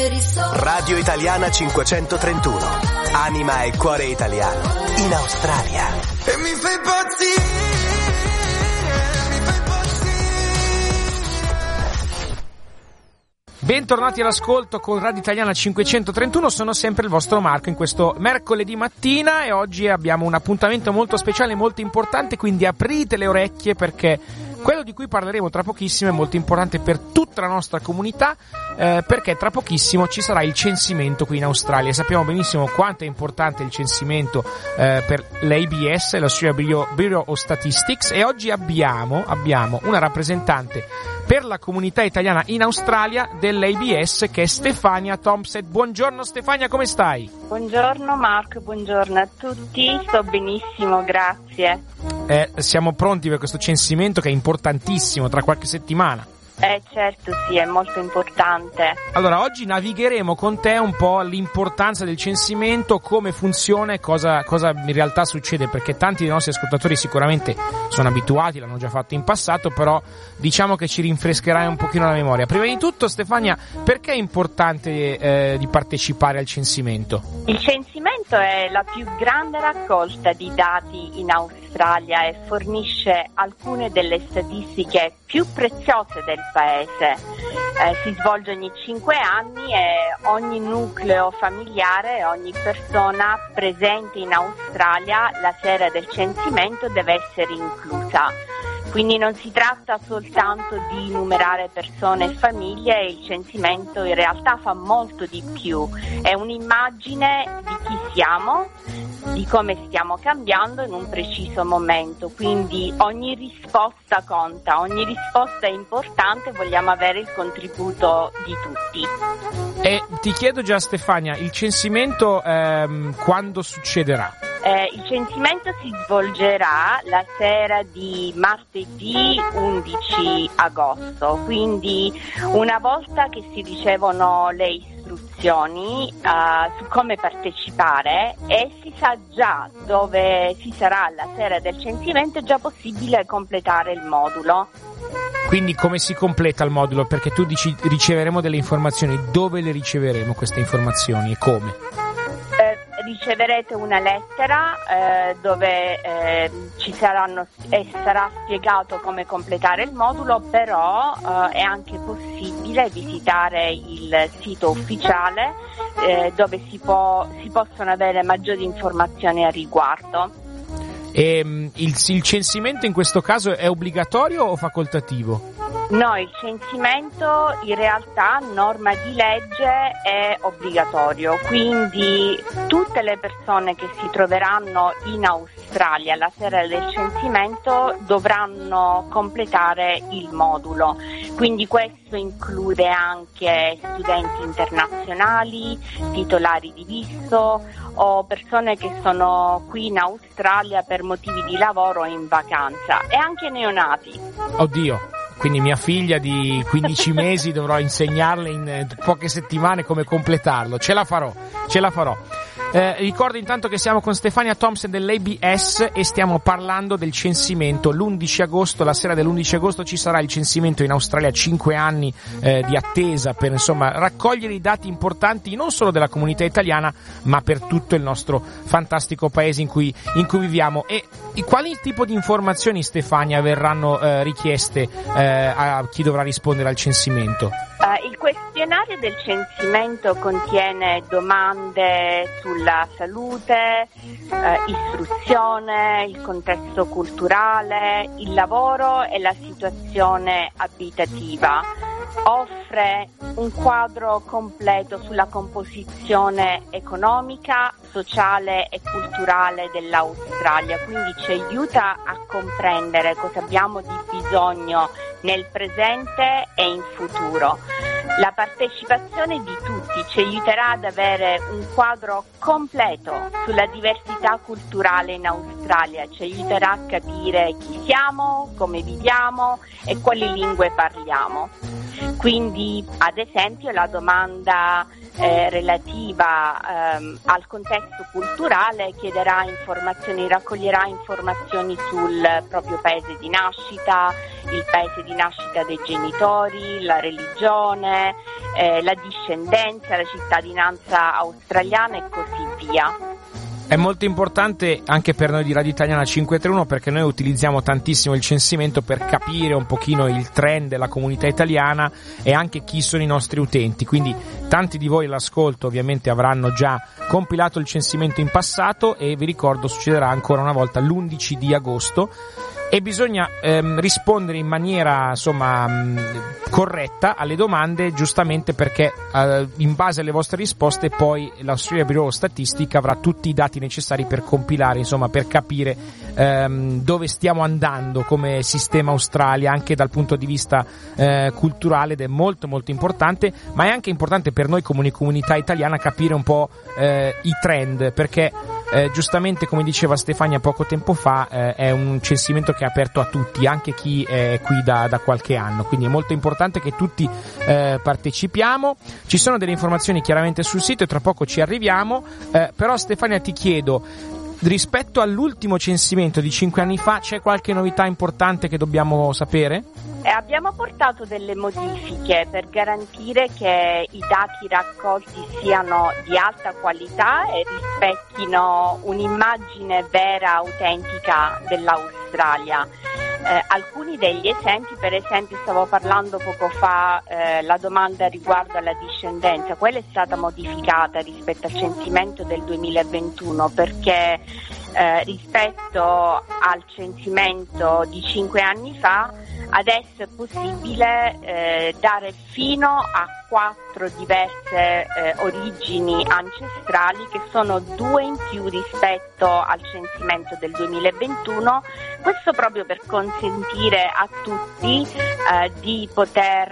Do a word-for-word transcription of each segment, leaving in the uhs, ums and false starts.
Radio Italiana cinquecentotrentuno. Anima e cuore italiano in Australia. E mi fai impazzire, mi fai impazzire. Bentornati all'ascolto con Radio Italiana cinquecentotrentuno, sono sempre il vostro Marco in questo mercoledì mattina e oggi abbiamo un appuntamento molto speciale, molto importante, quindi aprite le orecchie perché quello di cui parleremo tra pochissimo è molto importante per tutta la nostra comunità, eh, perché tra pochissimo ci sarà il censimento qui in Australia. Sappiamo benissimo quanto è importante il censimento eh, per l'A B S, l'Australia Bureau of Statistics, e oggi abbiamo, abbiamo una rappresentante per la comunità italiana in Australia dell'A B S che è Stefania Thompson. Buongiorno Stefania, come stai? Buongiorno Marco, buongiorno a tutti, sto benissimo, grazie. Eh, siamo pronti per questo censimento che è importantissimo, tra qualche settimana. Eh certo, sì, è molto importante. Allora, oggi navigheremo con te un po' l'importanza del censimento, come funziona e cosa, cosa in realtà succede, perché tanti dei nostri ascoltatori sicuramente sono abituati, l'hanno già fatto in passato, però diciamo che ci rinfrescherai un pochino la memoria. Prima di tutto, Stefania, perché è importante eh, di partecipare al censimento? Il censimento è la più grande raccolta di dati in Australia e fornisce alcune delle statistiche più preziose del paese. Eh, si svolge ogni cinque anni e ogni nucleo familiare, ogni persona presente in Australia la sera del censimento deve essere inclusa. Quindi non si tratta soltanto di numerare persone e famiglie, il censimento in realtà fa molto di più. È un'immagine di chi siamo, di come stiamo cambiando in un preciso momento, quindi ogni risposta conta, ogni risposta è importante, vogliamo avere il contributo di tutti. E ti chiedo già Stefania, il censimento ehm, quando succederà? Eh, il censimento si svolgerà la sera di martedì undici agosto, quindi una volta che si ricevono le istruzioni uh, su come partecipare e si sa già dove si sarà la sera del censimento, è già possibile completare il modulo. Quindi come si completa il modulo? Perché tu dici riceveremo delle informazioni, dove le riceveremo queste informazioni e come? Riceverete una lettera eh, dove eh, ci saranno e sarà spiegato come completare il modulo, però eh, è anche possibile visitare il sito ufficiale eh, dove si, può, si possono avere maggiori informazioni al riguardo. E il, il censimento in questo caso è obbligatorio o facoltativo? No, il censimento in realtà, norma di legge, è obbligatorio, quindi tutte le persone che si troveranno in Australia la sera del censimento dovranno completare il modulo, quindi questo include anche studenti internazionali, titolari di visto o persone che sono qui in Australia per motivi di lavoro o in vacanza, e anche neonati. Oddio! Quindi mia figlia di quindici mesi dovrò insegnarle in poche settimane come completarlo. Ce la farò, ce la farò. Eh, ricordo intanto che siamo con Stefania Thompson dell'A B S e stiamo parlando del censimento. L'undici agosto, la sera dell'undici agosto ci sarà il censimento in Australia, cinque anni eh, di attesa per insomma raccogliere i dati importanti non solo della comunità italiana ma per tutto il nostro fantastico paese in cui, in cui viviamo. E, e quali tipo di informazioni, Stefania, verranno eh, richieste eh, a chi dovrà rispondere al censimento? Uh, il questionario del censimento contiene domande sulla salute, uh, istruzione, il contesto culturale, il lavoro e la situazione abitativa. Offre un quadro completo sulla composizione economica, sociale e culturale dell'Australia, quindi ci aiuta a comprendere cosa abbiamo di bisogno nel presente e in futuro. La partecipazione di tutti ci aiuterà ad avere un quadro completo sulla diversità culturale in Australia Australia, ci aiuterà a capire chi siamo, come viviamo e quali lingue parliamo. Quindi, ad esempio, la domanda eh, relativa ehm, al contesto culturale chiederà informazioni, raccoglierà informazioni sul proprio paese di nascita, il paese di nascita dei genitori, la religione, eh, la discendenza, la cittadinanza australiana e così via. È molto importante anche per noi di Radio Italiana cinquecentotrentuno, perché noi utilizziamo tantissimo il censimento per capire un pochino il trend della comunità italiana e anche chi sono i nostri utenti. Quindi tanti di voi all'ascolto ovviamente avranno già compilato il censimento in passato e vi ricordo succederà ancora una volta l'undici di agosto. E bisogna ehm, rispondere in maniera insomma mh, corretta alle domande, giustamente perché eh, in base alle vostre risposte poi l'Australia Bureau of Statistics avrà tutti i dati necessari per compilare, insomma per capire ehm, dove stiamo andando come sistema Australia anche dal punto di vista eh, culturale, ed è molto molto importante, ma è anche importante per noi come comunità italiana capire un po' eh, i trend, perché Eh, giustamente, come diceva Stefania poco tempo fa, eh, è un censimento che è aperto a tutti, anche chi è qui da, da qualche anno, quindi è molto importante che tutti eh, partecipiamo. Ci sono delle informazioni chiaramente sul sito e tra poco ci arriviamo, eh, però Stefania ti chiedo, rispetto all'ultimo censimento di cinque anni fa c'è qualche novità importante che dobbiamo sapere? Eh, abbiamo portato delle modifiche per garantire che i dati raccolti siano di alta qualità e rispecchino un'immagine vera, autentica dell'Australia. Eh, alcuni degli esempi, per esempio stavo parlando poco fa, eh, la domanda riguardo alla discendenza, quella è stata modificata rispetto al censimento del duemilaventuno perché eh, rispetto al censimento di cinque anni fa adesso è possibile eh, dare fino a quattro diverse eh, origini ancestrali, che sono due in più rispetto al censimento del duemilaventuno, questo proprio per consentire a tutti eh, di poter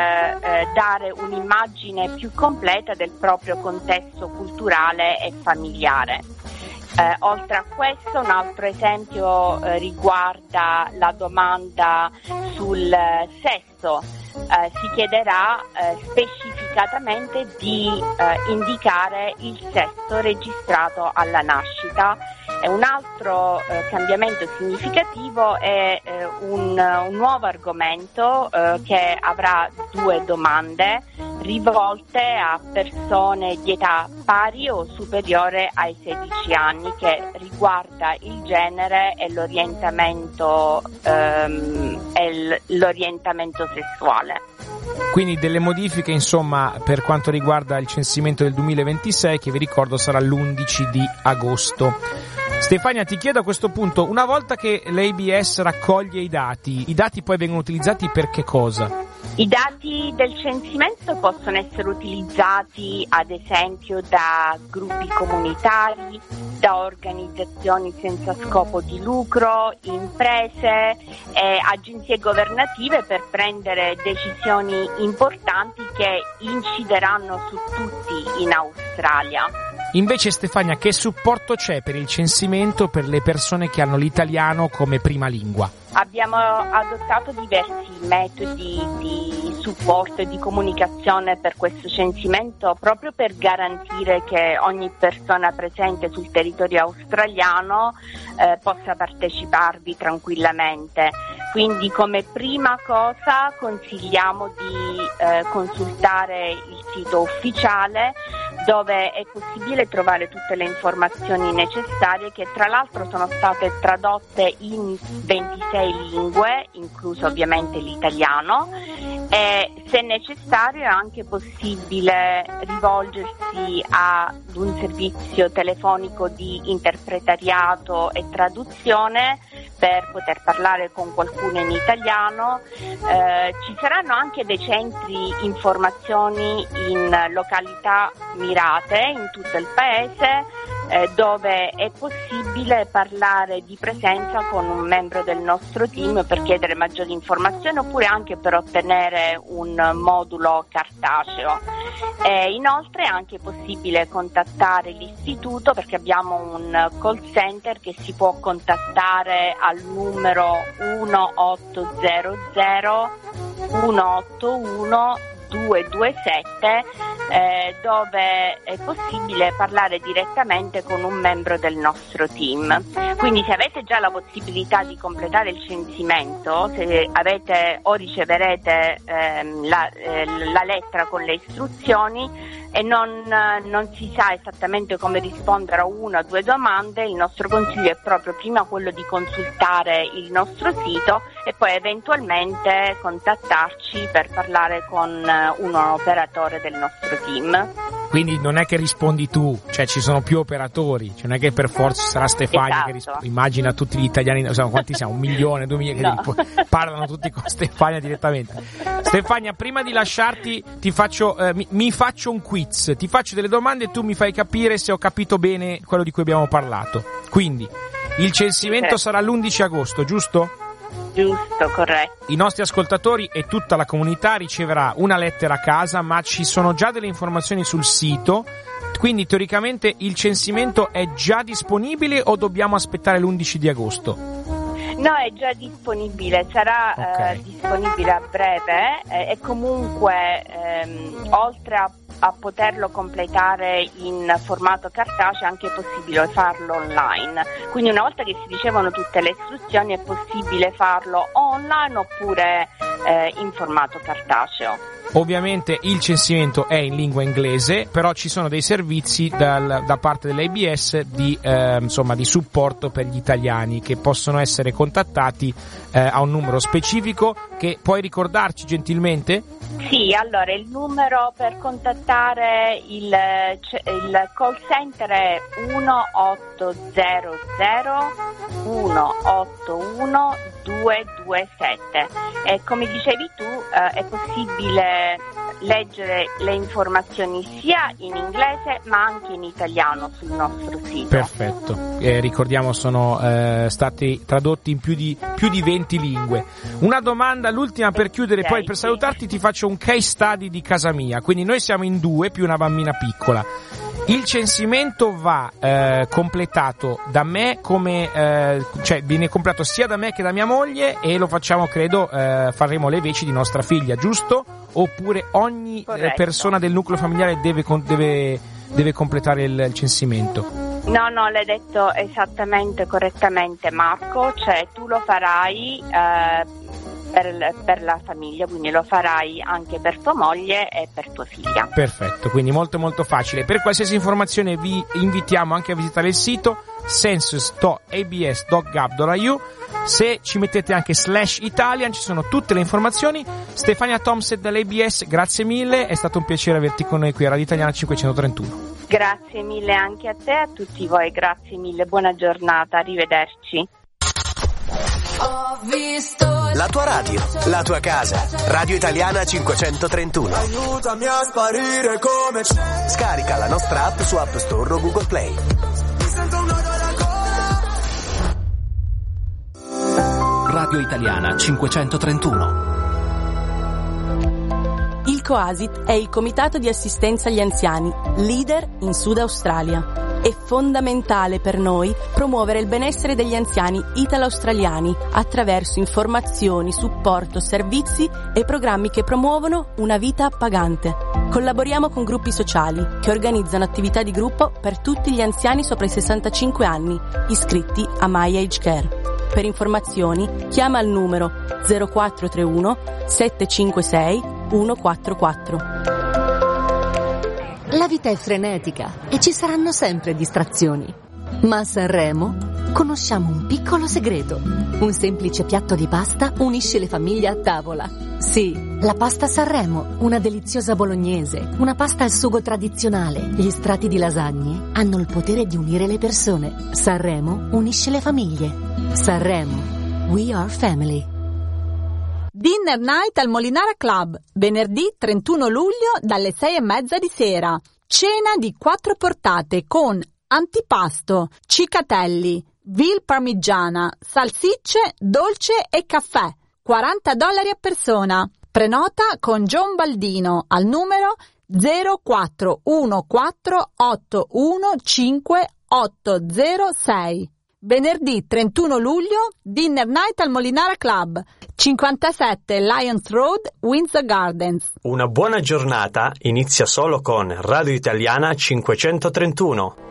eh, dare un'immagine più completa del proprio contesto culturale e familiare. Eh, oltre a questo, un altro esempio eh, riguarda la domanda sul eh, sesso. Eh, si chiederà eh, specificatamente di eh, indicare il sesso registrato alla nascita. E un altro eh, cambiamento significativo è eh, un, un nuovo argomento eh, che avrà due domande rivolte a persone di età pari o superiore ai sedici anni, che riguarda il genere e l'orientamento, ehm, e l'orientamento sessuale. Quindi delle modifiche insomma per quanto riguarda il censimento del duemilaventisei, che vi ricordo sarà l'undici di agosto. Stefania, ti chiedo a questo punto, una volta che l'A B S raccoglie i dati, i dati poi vengono utilizzati per che cosa? I dati del censimento possono essere utilizzati ad esempio da gruppi comunitari, da organizzazioni senza scopo di lucro, imprese e agenzie governative per prendere decisioni importanti che incideranno su tutti in Australia. Invece Stefania, che supporto c'è per il censimento per le persone che hanno l'italiano come prima lingua? Abbiamo adottato diversi metodi di supporto e di comunicazione per questo censimento proprio per garantire che ogni persona presente sul territorio australiano eh, possa parteciparvi tranquillamente. Quindi come prima cosa consigliamo di eh, consultare il sito ufficiale, dove è possibile trovare tutte le informazioni necessarie, che tra l'altro sono state tradotte in ventisei lingue, incluso ovviamente l'italiano, e se necessario è anche possibile rivolgersi ad un servizio telefonico di interpretariato e traduzione per poter parlare con qualcuno in italiano. Eh, ci saranno anche dei centri informazioni in località mirate in tutto il paese, eh, dove è possibile parlare di presenza con un membro del nostro team per chiedere maggiori informazioni oppure anche per ottenere un modulo cartaceo. Eh, inoltre è anche possibile contattare l'istituto perché abbiamo un call center che si può contattare al numero uno otto zero zero uno otto uno due due sette eh, dove è possibile parlare direttamente con un membro del nostro team. Quindi se avete già la possibilità di completare il censimento, se avete o riceverete ehm, la, eh, la lettera con le istruzioni e non, non si sa esattamente come rispondere a una o due domande, il nostro consiglio è proprio prima quello di consultare il nostro sito e poi eventualmente contattarci per parlare con un operatore del nostro team. Quindi non è che rispondi tu, cioè ci sono più operatori, cioè non è che per forza sarà Stefania esatto. che risponde. Immagina tutti gli italiani, non so quanti siamo, un milione, due milioni, no. che parlano tutti con Stefania direttamente. Stefania, prima di lasciarti ti faccio, eh, mi, mi faccio un quiz, ti faccio delle domande e tu mi fai capire se ho capito bene quello di cui abbiamo parlato. Quindi, il censimento okay. sarà l'undici agosto, giusto? Giusto, corretto. I nostri ascoltatori e tutta la comunità riceverà una lettera a casa, ma ci sono già delle informazioni sul sito, quindi teoricamente il censimento è già disponibile o dobbiamo aspettare l'undici di agosto? No, è già disponibile, sarà okay. eh, disponibile a breve eh, e comunque ehm, oltre a, a poterlo completare in formato cartaceo è anche possibile farlo online. Quindi una volta che si ricevono tutte le istruzioni è possibile farlo online oppure eh, in formato cartaceo. Ovviamente il censimento è in lingua inglese, però ci sono dei servizi dal, da parte dell'A B S di, eh, insomma, di supporto per gli italiani che possono essere contattati eh, a un numero specifico che puoi ricordarci gentilmente? Sì, allora il numero per contattare il, il call center è uno otto zero zero uno otto uno due due sette e come dicevi tu eh, è possibile leggere le informazioni sia in inglese ma anche in italiano sul nostro sito. Perfetto, eh, ricordiamo sono eh, stati tradotti in più di, più di venti lingue. Una domanda, l'ultima per chiudere, okay, poi per salutarti ti faccio un case study di casa mia, quindi noi siamo in due più una bambina piccola. Il censimento va eh, completato da me come eh, cioè viene completato sia da me che da mia moglie e lo facciamo, credo, eh, faremo le veci di nostra figlia, giusto? Oppure ogni eh, persona del nucleo familiare deve, deve, deve completare il, il censimento? No, no, l'hai detto esattamente correttamente Marco, cioè tu lo farai eh, per, per la famiglia, quindi lo farai anche per tua moglie e per tua figlia. Perfetto, quindi molto molto facile. Per qualsiasi informazione vi invitiamo anche a visitare il sito census punto a b s punto gov punto i u. Se ci mettete anche slash Italian ci sono tutte le informazioni. Stefania Thompson dell'A B S, grazie mille, è stato un piacere averti con noi qui a Radio Italiana cinquecentotrentuno. Grazie mille anche a te e a tutti voi, grazie mille, buona giornata, arrivederci. Ho visto la tua radio, la tua casa, Radio Italiana cinquecentotrentuno. Aiutami a sparire come c'è. Scarica la nostra app su App Store o Google Play. Mi sento un nodo alla gola. Radio Italiana cinquecentotrentuno. Il COASIT è il Comitato di Assistenza agli Anziani, leader in Sud Australia. È fondamentale per noi promuovere il benessere degli anziani italo-australiani attraverso informazioni, supporto, servizi e programmi che promuovono una vita appagante. Collaboriamo con gruppi sociali che organizzano attività di gruppo per tutti gli anziani sopra i sessantacinque anni, iscritti a My Age Care. Per informazioni chiama al numero zero quattro tre uno sette cinque sei uno quattro quattro. La vita è frenetica e ci saranno sempre distrazioni. Ma a Sanremo conosciamo un piccolo segreto. Un semplice piatto di pasta unisce le famiglie a tavola. Sì, la pasta Sanremo, una deliziosa bolognese, una pasta al sugo tradizionale. Gli strati di lasagne hanno il potere di unire le persone. Sanremo unisce le famiglie. Sanremo, we are family. Dinner Night al Molinara Club, venerdì trentuno luglio dalle sei e mezza di sera. Cena di quattro portate con antipasto, cicatelli, vil parmigiana, salsicce, dolce e caffè. quaranta dollari a persona. Prenota con John Baldino al numero zero quattro uno quattro otto uno cinque otto zero sei. Venerdì trentuno luglio, Dinner Night al Molinara Club, cinquantasette Lions Road, Windsor Gardens. Una buona giornata inizia solo con Radio Italiana cinquecentotrentuno.